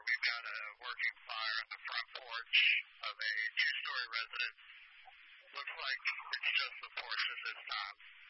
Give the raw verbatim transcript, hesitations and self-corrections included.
we've got a working fire on the front porch of a two-story residence. Looks like it's just the porch at this time.